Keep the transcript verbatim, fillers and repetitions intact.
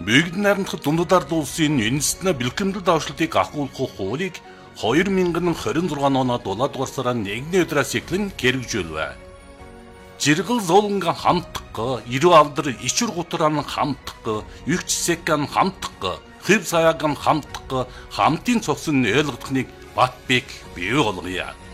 Бүгд найрамдах дундад ард улсын үндэстэн бэлтгэмдэл давшлтыг агуулгах хуулийг хоёр мянган хорин зургаан оны дулаад дугаар сарын нэгний өдрөөс эхлэн хэрэгжүүлвэ. Жиргэл золонган хамтдаггүй, ирүү авдар ичүр гутаран хамтдаггүй, югч секан хамтдаггүй, хэв саяаган хамтдаггүй, хамтын цогсон ойлгодохныг Батбек бий болгоё.